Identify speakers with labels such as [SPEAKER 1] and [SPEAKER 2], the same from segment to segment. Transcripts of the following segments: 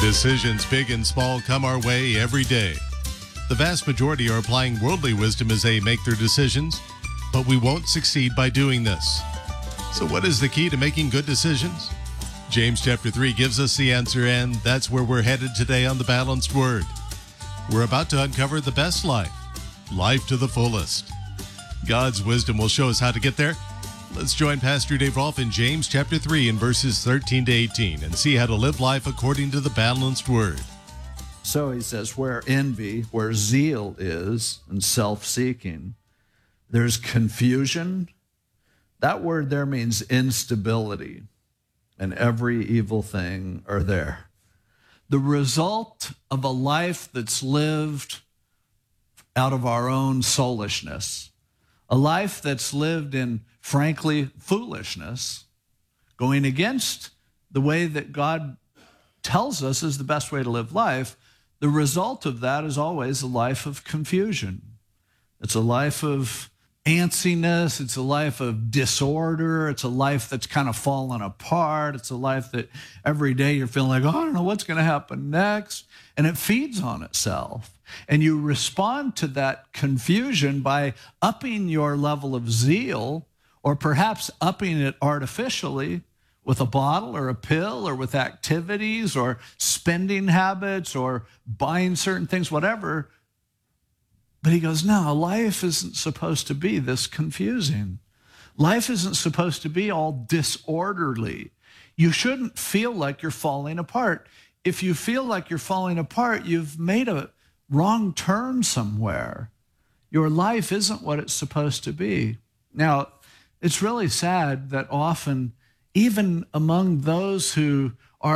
[SPEAKER 1] Decisions big and small come our way every day. The vast majority are applying worldly wisdom as they make their decisions, but we won't succeed by doing this. So what is the key to making good decisions? James chapter 3 gives us the answer, and that's where we're headed today on The Balanced Word. We're about to uncover the best life, life to the fullest. God's wisdom will show us how to get there. Let's join Pastor Dave Rolfe in James chapter 3 in verses 13 to 18 and see how to live life according to the balanced word.
[SPEAKER 2] So he says, where envy, where zeal is, and self-seeking, there's confusion. That word there means instability, and every evil thing are there. The result of a life that's lived out of our own soulishness, a life that's lived in, frankly, foolishness, going against the way that God tells us is the best way to live life, the result of that is always a life of confusion. It's a life of antsiness. It's a life of disorder. It's a life that's kind of fallen apart. It's a life that every day you're feeling like, oh, I don't know what's going to happen next. And it feeds on itself. And you respond to that confusion by upping your level of zeal, or perhaps upping it artificially with a bottle or a pill or with activities or spending habits or buying certain things, whatever. But he goes, no, life isn't supposed to be this confusing. Life isn't supposed to be all disorderly. You shouldn't feel like you're falling apart. If you feel like you're falling apart, you've made a wrong turn somewhere. Your life isn't what it's supposed to be. Now, it's really sad that often, even among those who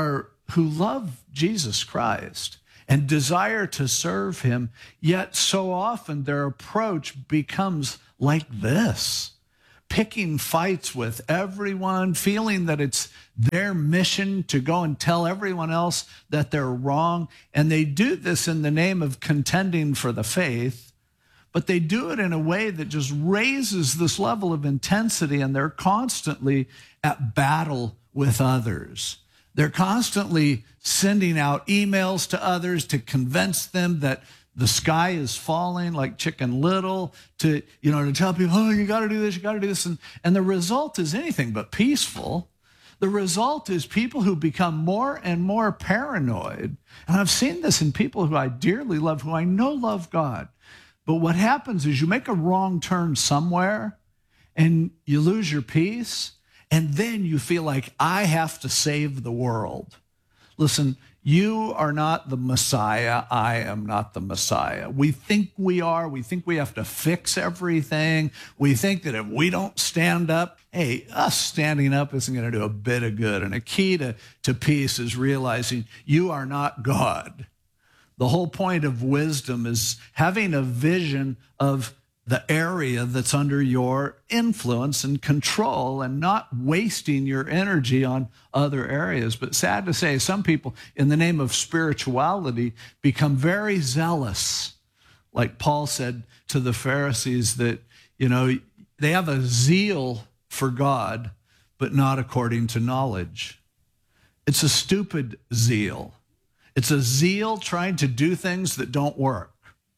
[SPEAKER 2] love Jesus Christ and desire to serve him, yet so often their approach becomes like this, picking fights with everyone, feeling that it's their mission to go and tell everyone else that they're wrong. And they do this in the name of contending for the faith, but they do it in a way that just raises this level of intensity, and they're constantly at battle with others. They're constantly sending out emails to others to convince them that the sky is falling like Chicken Little, to tell people, oh, you got to do this, you got to do this. And the result is anything but peaceful. The result is people who become more and more paranoid. And I've seen this in people who I dearly love, who I know love God. But what happens is you make a wrong turn somewhere and you lose your peace. And then you feel like, I have to save the world. Listen, you are not the Messiah. I am not the Messiah. We think we are. We think we have to fix everything. We think that if we don't stand up, hey, us standing up isn't going to do a bit of good. And a key to peace is realizing you are not God. The whole point of wisdom is having a vision of the area that's under your influence and control, and not wasting your energy on other areas. But sad to say, some people, in the name of spirituality, become very zealous. Like Paul said to the Pharisees that, they have a zeal for God, but not according to knowledge. It's a stupid zeal. It's a zeal trying to do things that don't work.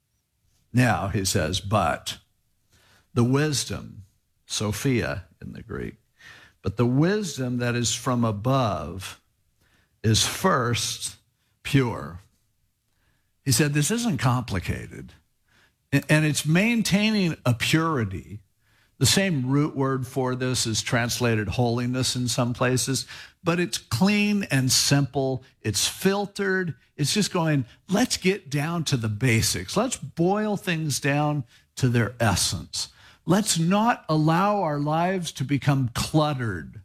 [SPEAKER 2] Now, he says, but the wisdom, Sophia in the Greek, but the wisdom that is from above is first pure. He said, this isn't complicated. And it's maintaining a purity. The same root word for this is translated holiness in some places, but it's clean and simple. It's filtered. It's just going, let's get down to the basics. Let's boil things down to their essence. Let's not allow our lives to become cluttered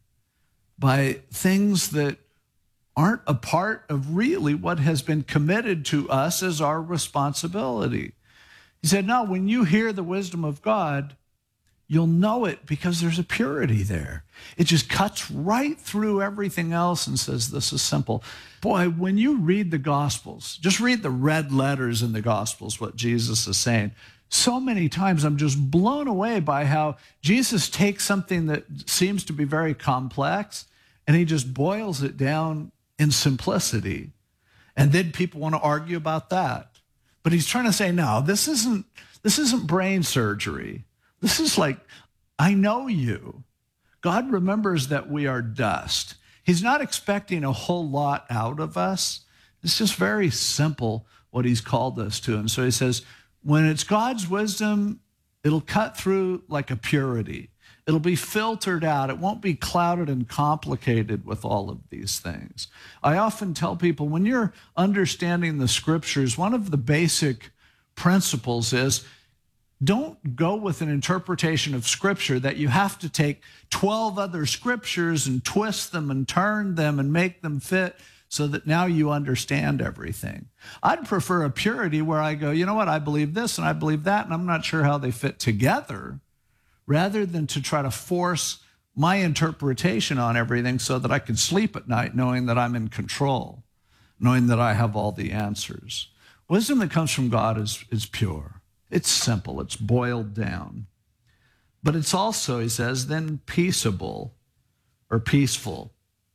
[SPEAKER 2] by things that aren't a part of really what has been committed to us as our responsibility. He said, no, when you hear the wisdom of God, you'll know it because there's a purity there. It just cuts right through everything else and says, this is simple. Boy, when you read the Gospels, just read the red letters in the Gospels, what Jesus is saying. So many times I'm just blown away by how Jesus takes something that seems to be very complex and he just boils it down in simplicity. And then people want to argue about that. But he's trying to say, no, this isn't brain surgery. This is like, I know you. God remembers that we are dust. He's not expecting a whole lot out of us. It's just very simple what he's called us to. And so he says, when it's God's wisdom, it'll cut through like a purity. It'll be filtered out. It won't be clouded and complicated with all of these things. I often tell people, when you're understanding the scriptures, one of the basic principles is don't go with an interpretation of scripture that you have to take 12 other scriptures and twist them and turn them and make them fit so that now you understand everything. I'd prefer a purity where I go, you know what, I believe this and I believe that, and I'm not sure how they fit together, rather than to try to force my interpretation on everything so that I can sleep at night knowing that I'm in control, knowing that I have all the answers. Wisdom that comes from God is pure. It's simple. It's boiled down. But it's also, he says, then peaceable or peaceful.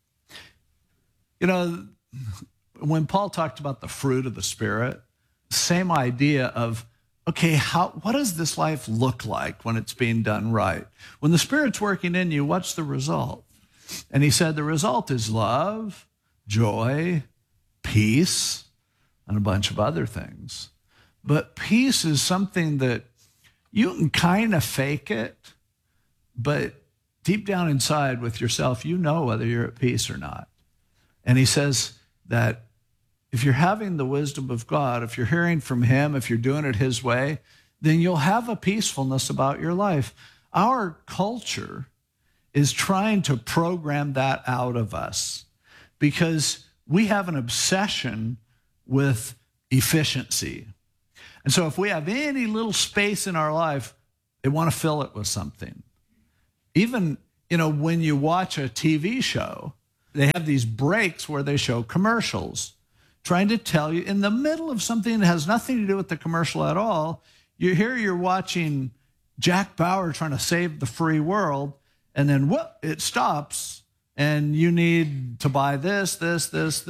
[SPEAKER 2] You know, when Paul talked about the fruit of the Spirit, same idea of, okay, what does this life look like when it's being done right? When the Spirit's working in you, what's the result? And he said the result is love, joy, peace, and a bunch of other things. But peace is something that you can kind of fake it, but deep down inside with yourself, you know whether you're at peace or not. And he says that if you're having the wisdom of God, if you're hearing from him, if you're doing it his way, then you'll have a peacefulness about your life. Our culture is trying to program that out of us because we have an obsession with efficiency. And so if we have any little space in our life, they want to fill it with something. Even, when you watch a TV show, they have these breaks where they show commercials, trying to tell you in the middle of something that has nothing to do with the commercial at all. You're watching Jack Bauer trying to save the free world, and then whoop, it stops, and you need to buy this, and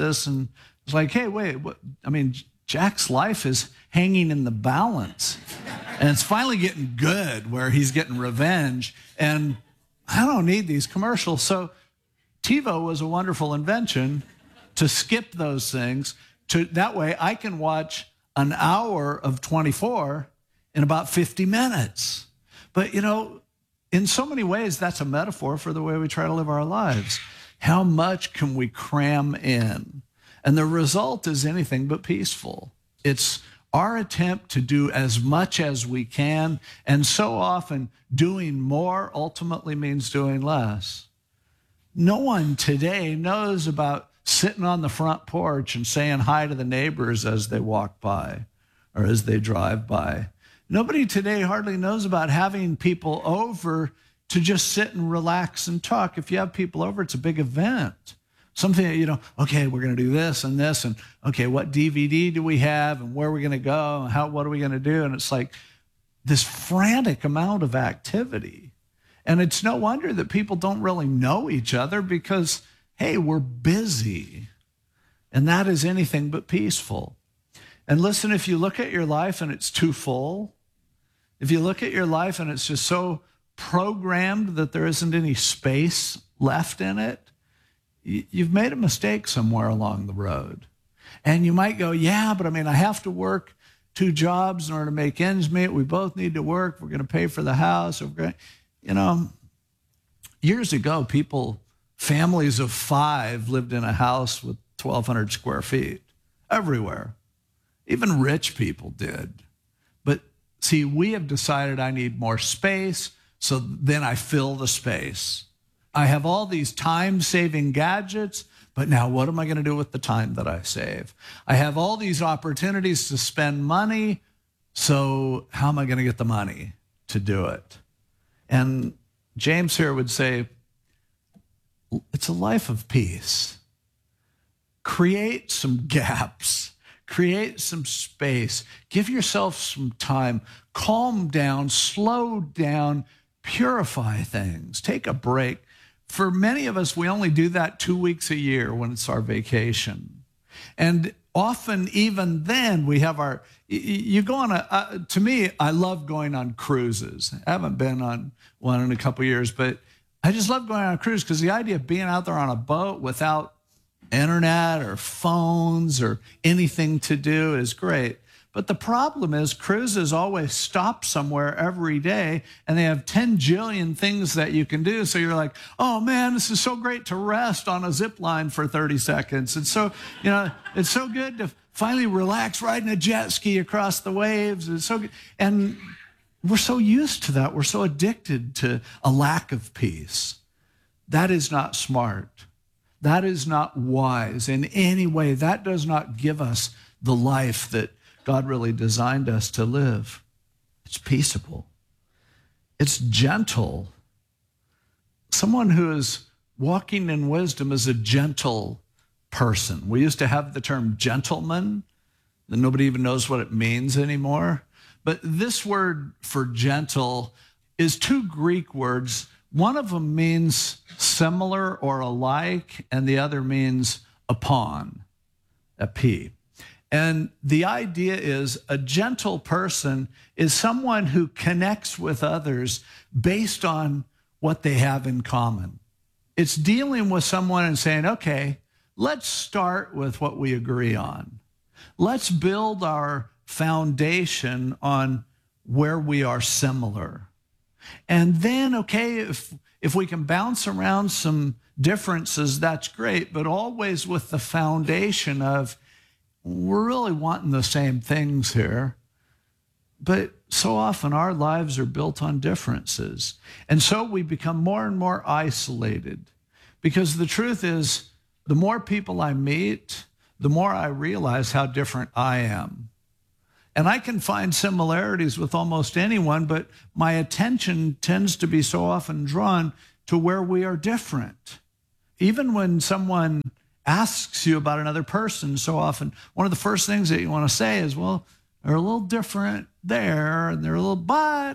[SPEAKER 2] it's like, hey, wait, what? Jack's life is hanging in the balance, and it's finally getting good where he's getting revenge, and I don't need these commercials. So TiVo was a wonderful invention to skip those things. That way I can watch an hour of 24 in about 50 minutes. But, in so many ways, that's a metaphor for the way we try to live our lives. How much can we cram in? And the result is anything but peaceful. It's our attempt to do as much as we can, and so often doing more ultimately means doing less. No one today knows about sitting on the front porch and saying hi to the neighbors as they walk by or as they drive by. Nobody today hardly knows about having people over to just sit and relax and talk. If you have people over, it's a big event. Something that, okay, we're going to do this, and okay, what DVD do we have, and where are we going to go, and what are we going to do? And it's like this frantic amount of activity. And it's no wonder that people don't really know each other because, hey, we're busy. And that is anything but peaceful. And listen, if you look at your life and it's too full, if you look at your life and it's just so programmed that there isn't any space left in it, you've made a mistake somewhere along the road. And you might go, yeah, but I have to work 2 jobs in order to make ends meet. We both need to work. We're going to pay for the house. Years ago, families of 5 lived in a house with 1,200 square feet everywhere. Even rich people did. But see, we have decided I need more space, so then I fill the space. I have all these time-saving gadgets, but now what am I going to do with the time that I save? I have all these opportunities to spend money, so how am I going to get the money to do it? And James here would say, it's a life of peace. Create some gaps. Create some space. Give yourself some time. Calm down. Slow down. Purify things. Take a break. For many of us, we only do that 2 weeks a year when it's our vacation. And often, even then, we have you go on to me, I love going on cruises. I haven't been on one in a couple of years, but I just love going on a cruise because the idea of being out there on a boat without internet or phones or anything to do is great. But the problem is cruises always stop somewhere every day and they have 10 jillion things that you can do. So you're like, oh man, this is so great to rest on a zip line for 30 seconds. And so, it's so good to finally relax riding a jet ski across the waves. It's so good. And we're so used to that. We're so addicted to a lack of peace. That is not smart. That is not wise in any way. That does not give us the life that God really designed us to live. It's peaceable. It's gentle. Someone who is walking in wisdom is a gentle person. We used to have the term gentleman, and nobody even knows what it means anymore. But this word for gentle is two Greek words. One of them means similar or alike, and the other means upon, a P. And the idea is a gentle person is someone who connects with others based on what they have in common. It's dealing with someone and saying, okay, let's start with what we agree on. Let's build our foundation on where we are similar. And then, okay, if we can bounce around some differences, that's great, but always with the foundation of we're really wanting the same things here. But so often our lives are built on differences. And so we become more and more isolated because the truth is the more people I meet, the more I realize how different I am. And I can find similarities with almost anyone, but my attention tends to be so often drawn to where we are different. Even when someone asks you about another person, so often one of the first things that you want to say is, well, they're a little different there, and they're a little, but,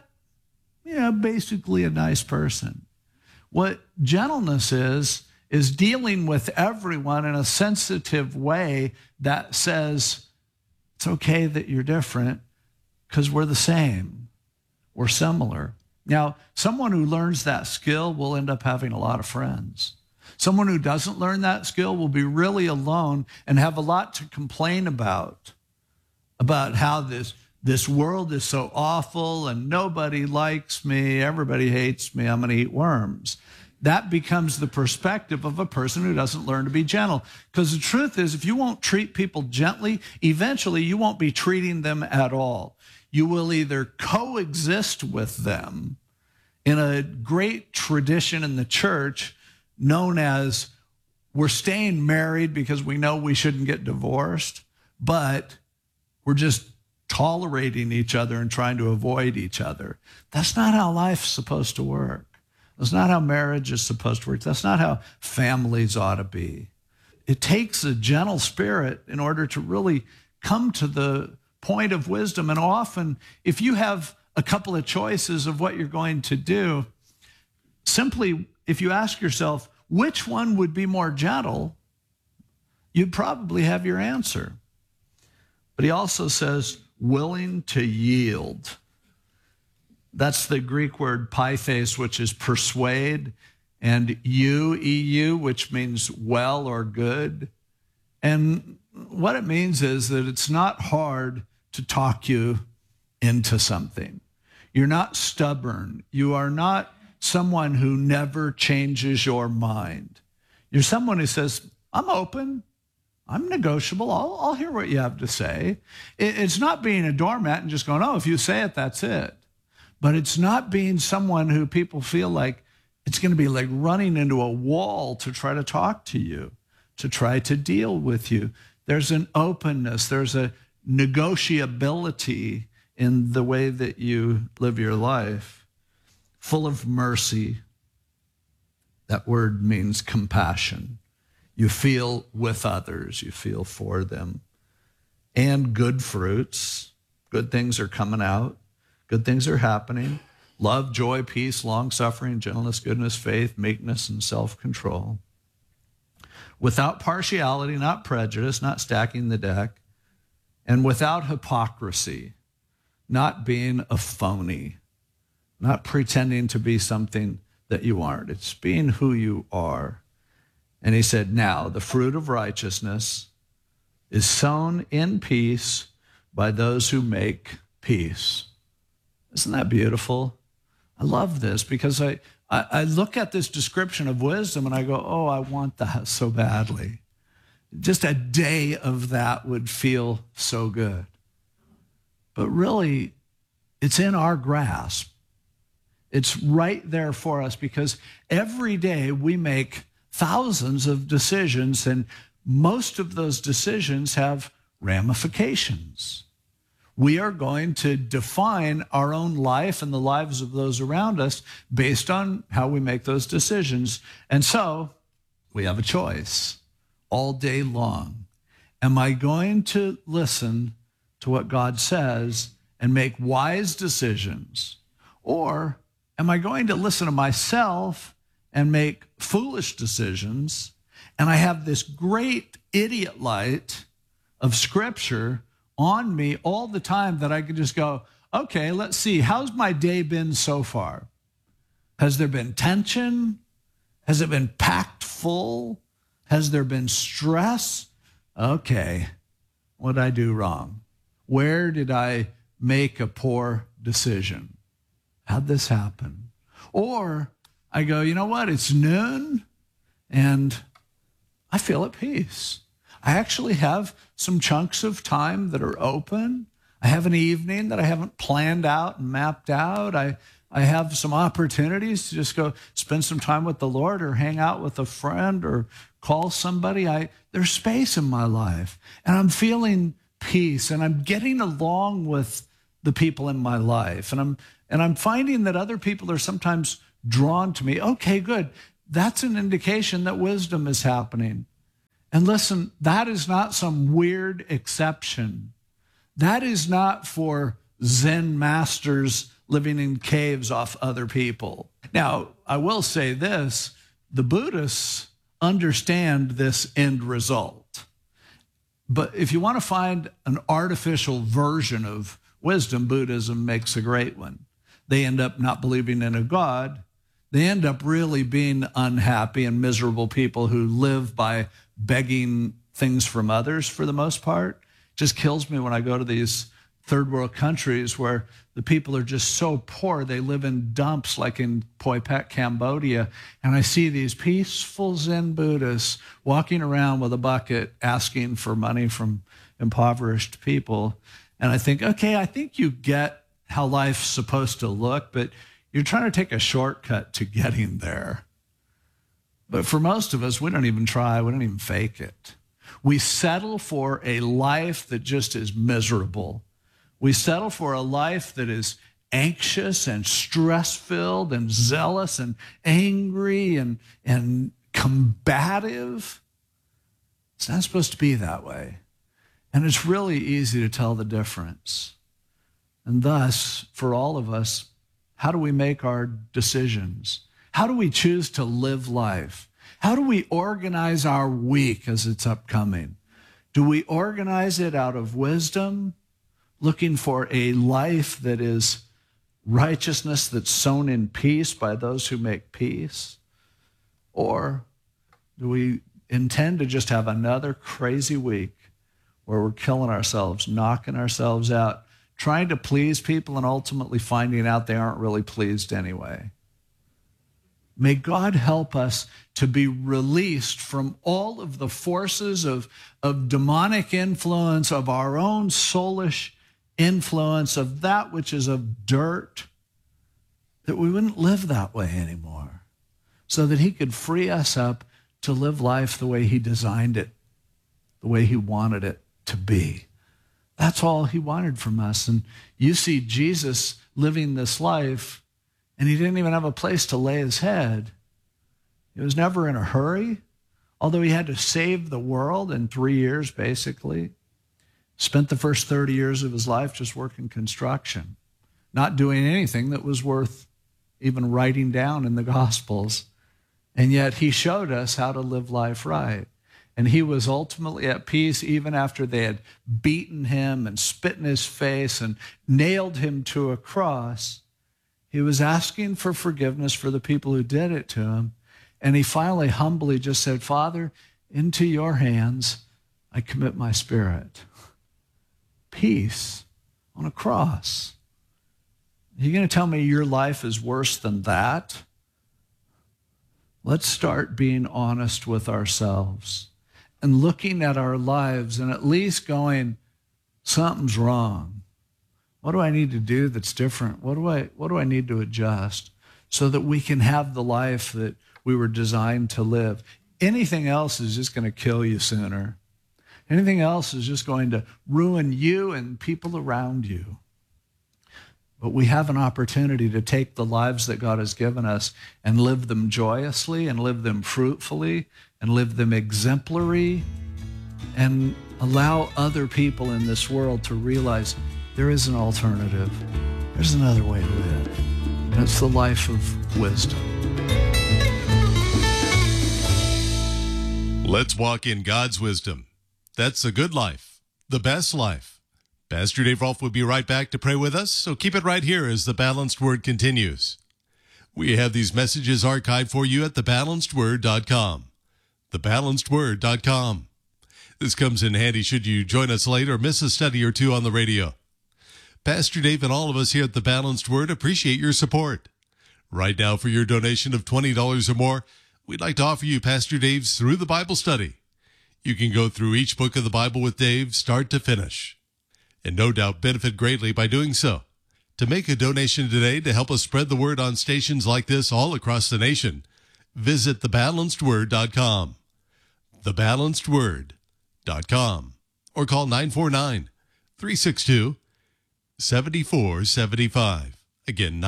[SPEAKER 2] basically a nice person. What gentleness is dealing with everyone in a sensitive way that says, it's okay that you're different because we're the same. We're similar. Now, someone who learns that skill will end up having a lot of friends. Someone who doesn't learn that skill will be really alone and have a lot to complain about how this world is so awful and nobody likes me, everybody hates me, I'm going to eat worms. That becomes the perspective of a person who doesn't learn to be gentle. Because the truth is, if you won't treat people gently, eventually you won't be treating them at all. You will either coexist with them in a great tradition in the church known as we're staying married because we know we shouldn't get divorced, but we're just tolerating each other and trying to avoid each other. That's not how life's supposed to work. That's not how marriage is supposed to work. That's not how families ought to be. It takes a gentle spirit in order to really come to the point of wisdom. And often, if you have a couple of choices of what you're going to do, simply, if you ask yourself, which one would be more gentle, you'd probably have your answer. But he also says, willing to yield. That's the Greek word pythes, which is persuade, and EU, which means well or good. And what it means is that it's not hard to talk you into something. You're not stubborn. You are not someone who never changes your mind. You're someone who says, I'm open. I'm negotiable. I'll hear what you have to say. It's not being a doormat and just going, oh, if you say it, that's it. But it's not being someone who people feel like it's going to be like running into a wall to try to talk to you, to try to deal with you. There's an openness. There's a negotiability in the way that you live your life. Full of mercy. That word means compassion. You feel with others. You feel for them. And good fruits. Good things are coming out. Good things are happening. Love, joy, peace, long-suffering, gentleness, goodness, faith, meekness, and self-control. without partiality, not prejudice, not stacking the deck, and without hypocrisy, not being a phony, not pretending to be something that you aren't. It's being who you are. And he said, now the fruit of righteousness is sown in peace by those who make peace. Isn't that beautiful? I love this because I look at this description of wisdom and I go, oh, I want that so badly. Just a day of that would feel so good. But really, it's in our grasp. It's right there for us because every day we make thousands of decisions, and most of those decisions have ramifications. We are going to define our own life and the lives of those around us based on how we make those decisions. And so we have a choice all day long. Am I going to listen to what God says and make wise decisions? Or am I going to listen to myself and make foolish decisions? And I have this great idiot light of Scripture on me all the time that I could just go, okay, let's see, how's my day been so far? Has there been tension? Has it been packed full? Has there been stress? Okay, what did I do wrong? Where did I make a poor decision? How'd this happen? Or I go, you know what? It's noon and I feel at peace. I actually have some chunks of time that are open. I have an evening that I haven't planned out and mapped out. I have some opportunities to just go spend some time with the Lord or hang out with a friend or call somebody. There's space in my life and I'm feeling peace and I'm getting along with the people in my life. And I'm finding that other people are sometimes drawn to me. Okay, good. That's an indication that wisdom is happening. And listen, that is not some weird exception. That is not for Zen masters living in caves off other people. Now, I will say this, the Buddhists understand this end result. But if you want to find an artificial version of wisdom, Buddhism makes a great one. They end up not believing in a God. They end up really being unhappy and miserable people who live by begging things from others for the most part. It just kills me when I go to these third world countries where the people are just so poor. They live in dumps like in Poi Pet, Cambodia. And I see these peaceful Zen Buddhists walking around with a bucket asking for money from impoverished people. And I think, okay, I think you get how life's supposed to look, but you're trying to take a shortcut to getting there. But for most of us, we don't even try. We don't even fake it. We settle for a life that just is miserable. We settle for a life that is anxious and stress-filled and zealous and angry and combative. It's not supposed to be that way. And it's really easy to tell the difference. And thus, for all of us, how do we make our decisions? How do we choose to live life? How do we organize our week as it's upcoming? Do we organize it out of wisdom, looking for a life that is righteousness that's sown in peace by those who make peace? Or do we intend to just have another crazy week where we're killing ourselves, knocking ourselves out, trying to please people and ultimately finding out they aren't really pleased anyway? May God help us to be released from all of the forces of demonic influence, of our own soulish influence, of that which is of dirt, that we wouldn't live that way anymore, so that he could free us up to live life the way he designed it, the way he wanted it to be. That's all he wanted from us. And you see Jesus living this life, and he didn't even have a place to lay his head. He was never in a hurry, although he had to save the world in 3 years, basically. Spent the first 30 years of his life just working construction, not doing anything that was worth even writing down in the Gospels. And yet he showed us how to live life right. And he was ultimately at peace even after they had beaten him and spit in his face and nailed him to a cross. He was asking for forgiveness for the people who did it to him. And he finally humbly just said, Father, into your hands I commit my spirit. Peace on a cross. You're going to tell me your life is worse than that? Let's start being honest with ourselves and looking at our lives and at least going, something's wrong. What do I need to do that's different? What do I need to adjust so that we can have the life that we were designed to live? Anything else is just going to kill you sooner. Anything else is just going to ruin you and people around you. But we have an opportunity to take the lives that God has given us and live them joyously and live them fruitfully and live them exemplary and allow other people in this world to realize there is an alternative. There's another way to live. And it's the life of wisdom.
[SPEAKER 1] Let's walk in God's wisdom. That's a good life, the best life. Pastor Dave Rolfe will be right back to pray with us, so keep it right here as the Balanced Word continues. We have these messages archived for you at thebalancedword.com. Thebalancedword.com. This comes in handy should you join us late or miss a study or two on the radio. Pastor Dave and all of us here at The Balanced Word appreciate your support. Right now, for your donation of $20 or more, we'd like to offer you Pastor Dave's Through the Bible Study. You can go through each book of the Bible with Dave, start to finish, and no doubt benefit greatly by doing so. To make a donation today to help us spread the word on stations like this all across the nation, visit thebalancedword.com. Thebalancedword.com. Or call 949-362-7475. Again,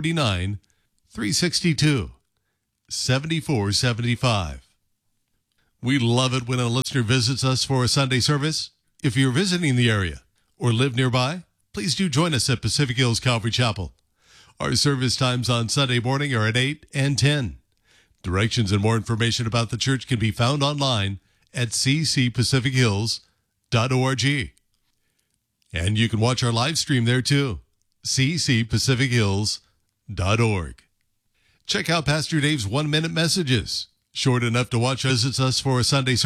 [SPEAKER 1] 949-362-7475. We love it when a listener visits us for a Sunday service. If you're visiting the area or live nearby, please do join us at Pacific Hills Calvary Chapel. Our service times on Sunday morning are at 8 and 10. Directions and more information about the church can be found online at ccpacifichills.org. And you can watch our live stream there too, ccpacifichills.org. Check out Pastor Dave's 1-minute messages. Short enough to watch visits us for a Sunday service.